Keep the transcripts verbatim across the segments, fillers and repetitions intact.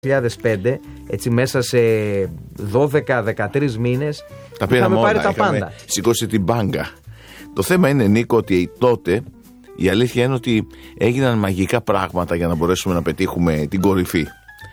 δύο χιλιάδες πέντε, έτσι μέσα σε δώδεκα δεκατρείς μήνες τα πήραμε όλα, πάρει τα πάντα. Σηκώσει την μπάγκα. Το θέμα είναι, Νίκο, ότι τότε η αλήθεια είναι ότι έγιναν μαγικά πράγματα για να μπορέσουμε να πετύχουμε την κορυφή.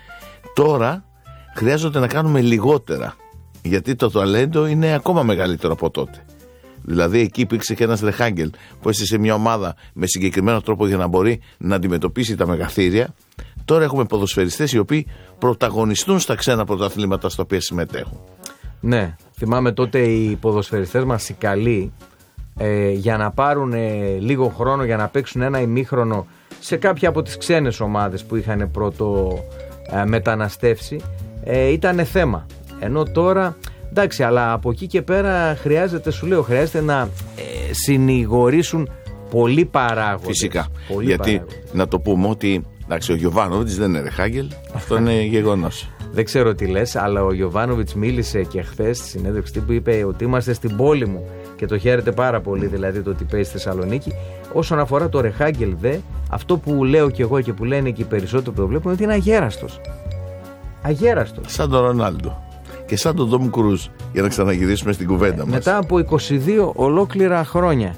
Τώρα χρειάζεται να κάνουμε λιγότερα, γιατί το ταλέντο είναι ακόμα μεγαλύτερο από τότε. Δηλαδή εκεί υπήρξε και ένας Ρεχάγκελ που έστησε μια ομάδα με συγκεκριμένο τρόπο για να μπορεί να αντιμετωπίσει τα μεγαθύρια. Τώρα έχουμε ποδοσφαιριστές οι οποίοι πρωταγωνιστούν στα ξένα πρωταθλήματα στα οποία συμμετέχουν. Ναι, θυμάμαι τότε οι ποδοσφαιριστές μας οι καλοί ε, για να πάρουν ε, λίγο χρόνο, για να παίξουν ένα ημίχρονο σε κάποια από τις ξένες ομάδες που είχαν πρώτο ε, μεταναστεύσει, ε, ήταν θέμα. Ενώ τώρα, εντάξει, αλλά από εκεί και πέρα χρειάζεται, σου λέω, χρειάζεται να ε, συνηγορήσουν πολλοί παράγοντες. Φυσικά, πολλοί γιατί παράγοντες. Να το πούμε ότι, εντάξει, ο Γιοβάνοβιτς δεν είναι Ρεχάγκελ, αυτό είναι γεγονός. Δεν ξέρω τι λες, αλλά ο Γιοβάνοβιτς μίλησε και χθες στη συνέντευξη που είπε ότι είμαστε στην πόλη μου και το χαίρεται πάρα πολύ, δηλαδή το ότι παίζει στη Θεσσαλονίκη. Όσον αφορά το Ρεχάγκελ δε, αυτό που λέω και εγώ και που λένε και οι περισσότεροι που το βλέπουν, ότι είναι αγέραστος. Αγέραστος. Σαν τον Ρονάλντο και σαν τον Ντόμ Κρούζ, για να ξαναγυρίσουμε στην κουβέντα μας. Μετά από είκοσι δύο ολόκληρα χρόνια.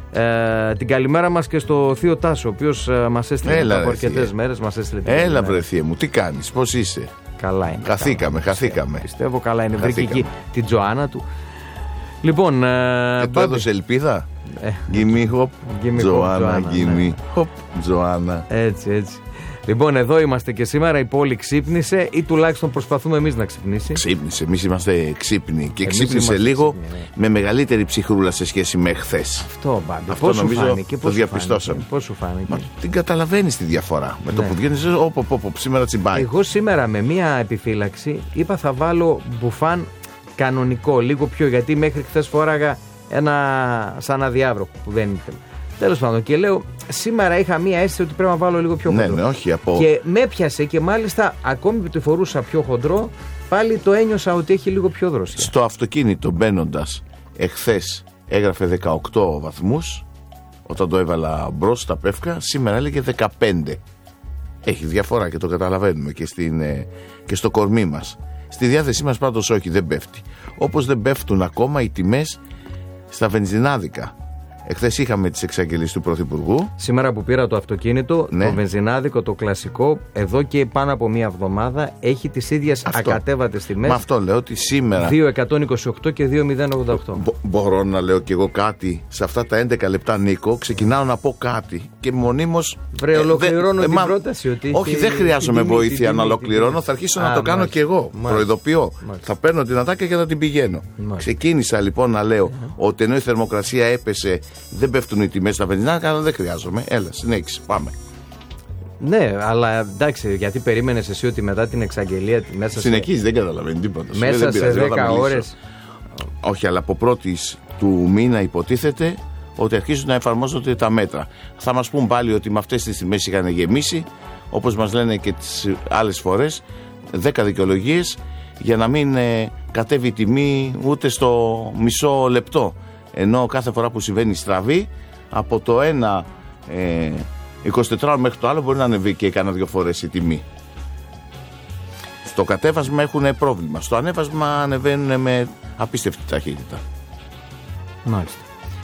Ε, την καλημέρα μας και στο Θείο Τάσο, ο οποίος ε, μας έστειλε Έλα, από αρκετές μέρες. Μας έστειλε την Έλα, καλημέρα. βρε θεία μου, τι κάνεις, πώς είσαι? Καλά είναι. Χαθήκαμε, καλά, χαθήκαμε. Πιστεύω καλά είναι. Βρήκε Χαθήκαμε. εκεί την Τζοάννα του. Λοιπόν, ε, και του έδωσε ελπίδα. Ε, Gimme hop, Gimme hop, Τζοάννα, Joanna, gimme ναι. hop, Τζοάννα. Έτσι, έτσι. Λοιπόν, εδώ είμαστε και σήμερα. Η πόλη ξύπνησε ή τουλάχιστον προσπαθούμε εμείς να ξυπνήσει. Ξύπνησε, εμείς είμαστε ξύπνοι. Και Εμείς ξύπνησε είμαστε λίγο ξύπνοι, ναι. με μεγαλύτερη ψυχρούλα σε σχέση με χθες. Αυτό, Μπάμπη. Αυτό Πώς σου νομίζω φάνηκε, το πώς σου διαπιστώσαμε. φάνηκε, πώς σου φάνηκε. Μα την καταλαβαίνεις τη διαφορά. Με το Ναι. που βγαίνεις, όπ, όπ, όπ, σήμερα τσιμπάει. Εγώ σήμερα με μία επιφύλαξη είπα θα βάλω μπουφάν κανονικό, λίγο πιο, γιατί μέχρι χθες φόραγα ένα σαν αδιάβροχο που δεν ήθελα. Τέλος πάντων, και λέω σήμερα είχα μία αίσθηση ότι πρέπει να βάλω λίγο πιο Ναι, χοντρό. ναι, όχι από. Και με έπιασε και μάλιστα ακόμη που τη φορούσα πιο χοντρό, πάλι το ένιωσα ότι έχει λίγο πιο δροσιά. Στο αυτοκίνητο μπαίνοντας εχθές έγραφε δεκαοκτώ βαθμούς. Όταν το έβαλα μπρος στα πεύκα, σήμερα έλεγε δεκαπέντε. Έχει διαφορά και το καταλαβαίνουμε και, στην, ε, και στο κορμί μας. Στη διάθεσή μας πάντως όχι, δεν πέφτει. Όπως δεν πέφτουν ακόμα οι τιμές στα βενζινάδικα. Εχθές είχαμε τις εξαγγελίες του Πρωθυπουργού. Σήμερα που πήρα το αυτοκίνητο, Ναι. το βενζινάδικο, το κλασικό, εδώ και πάνω από μία εβδομάδα έχει τις ίδιες Αυτό. ακατέβατες τιμές. Με αυτό λέω ότι σήμερα. δύο εκατόν είκοσι οκτώ και δύο χιλιάδες εκατόν ογδόντα οκτώ. Μπο- μπορώ να λέω κι εγώ κάτι σε αυτά τα έντεκα λεπτά, Νίκο. Ξεκινάω να πω κάτι και μονίμως. Βρε, ολοκληρώνω δε- την μα- πρόταση. Ότι Όχι, έχει δεν χρειάζομαι την τιμή, βοήθεια την να τιμή, ολοκληρώνω. την Θα αρχίσω τιμή. να το Α, κάνω μάλιστα, κι εγώ. μάλιστα. Προειδοποιώ. Μάλιστα. Θα παίρνω την ατάκα και θα την πηγαίνω. Μάλιστα. Ξεκίνησα λοιπόν να λέω ότι ενώ η θερμοκρασία έπεσε, δεν πέφτουν οι τιμές στα βενζινά, αλλά δεν χρειάζομαι. Έλα, συνέχισε, πάμε. Ναι, αλλά εντάξει, γιατί περίμενες εσύ ότι μετά την εξαγγελία μέσα σε, Συνεχίζει, δεν καταλαβαίνει τίποτα. Σου λέει, μέσα δεν σε πειράζει, εγώ θα δέκα μιλήσω. ώρες. Όχι, αλλά από πρώτης του μήνα υποτίθεται ότι αρχίζουν να εφαρμόζονται τα μέτρα. Θα μας πούν πάλι ότι με αυτές τις τιμές είχαν γεμίσει, όπως μας λένε και τις άλλες φορές, δέκα δικαιολογίες για να μην ε, κατέβει η τιμή ούτε στο μισό λεπτό. Ενώ κάθε φορά που συμβαίνει στραβή, από το ένα ε, εικοσιτετράωρο μέχρι το άλλο μπορεί να ανεβεί και κάνα δύο φορές η τιμή. Στο κατέβασμα έχουν πρόβλημα. Στο ανέβασμα ανεβαίνουν με απίστευτη ταχύτητα. Μάλιστα.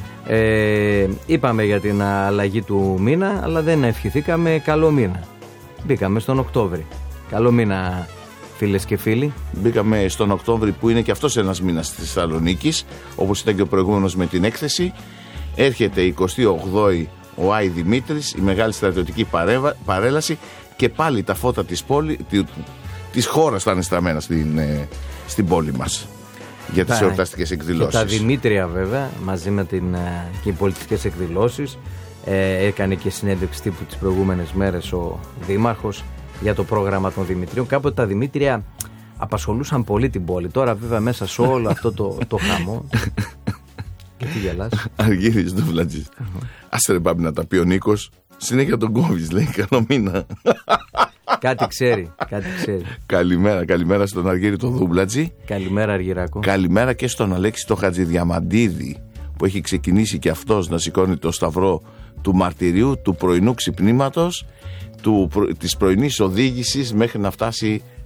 Ε, είπαμε για την αλλαγή του μήνα, αλλά δεν ευχηθήκαμε καλό μήνα. Μπήκαμε στον Οκτώβρη. Καλό μήνα, φίλες και φίλοι. Μπήκαμε στον Οκτώβρη που είναι και αυτός ένας μήνας της Θεσσαλονίκης, όπως ήταν και ο προηγούμενος με την έκθεση. Έρχεται η εικοστή όγδοη ο Άι Δημήτρης, η μεγάλη στρατιωτική παρέβα, παρέλαση και πάλι τα φώτα της, πόλη, της χώρας θα είναι στραμμένα στην, ε, στην πόλη μας για τις Τα- εορταστικές Και εκδηλώσεις. τα Δημήτρια βέβαια, μαζί με την, ε, και οι πολιτικές εκδηλώσεις. Ε, έκανε και συνέντευξη τύπου τις προηγούμενες μέρες ο Δήμαρχος για το πρόγραμμα των Δημητρίων. Κάποτε τα Δημήτρια απασχολούσαν πολύ την πόλη. Τώρα βέβαια μέσα σε όλο αυτό το, το χαμό. Και τι γελάς? Αργύρης του Βλατζής. Άσε ρε Μπάμπη να τα πει ο Νίκος. Συνέχεια τον κόβεις, λέει, καλό μήνα. Κάτι ξέρει, κάτι ξέρει. Καλημέρα, καλημέρα στον Αργύρη τον Δούμπλατζη. Καλημέρα Αργυράκο. Καλημέρα και στον Αλέξη το Χατζηδιαμαντίδη, που έχει ξεκινήσει και αυτός να σηκώνει το σταυρό του μαρτυρίου, του πρωινού ξυπνήματος, του, της πρωινής οδήγησης μέχρι να φτάσει